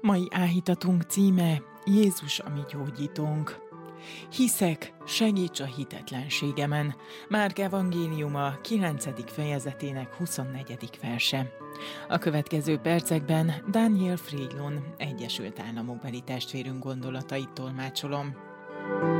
Mai áhítatunk címe Jézus a mi gyógyítónk. Hiszek, segíts a hitetlenségemen. Márk evangéliuma 9. fejezetének 24. verse. A következő percekben Daniel Fréglon Egyesült Államokbeli testvérünk gondolatait tolmácsolom.